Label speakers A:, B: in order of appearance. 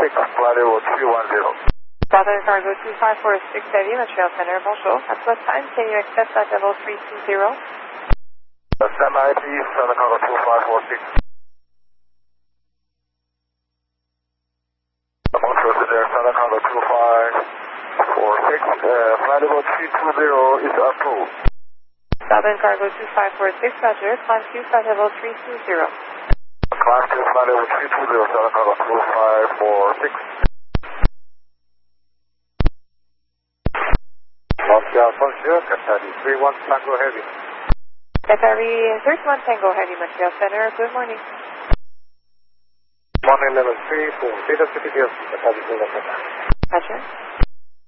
A: flight level 310.
B: Southern Cargo 2546 Heavy, Montreal Center, bonjour. At what time can you accept flight level 320?
A: Standby please, Southern Cargo 2546. Montreal Center, Southern Cargo 2546. Flight level 320 is approved.
B: Southern Cargo 2546, Roger. Climb to flight level 320.
A: Climb to flight level 320, Southern Cargo 2546. Montreal, bonjour, Qatari 31 Tango Heavy.
B: Qatari 31 Tango Heavy, Montreal Center, good morning.
A: Morning level 3 for Data City Hills, Qatari 31.
B: Roger.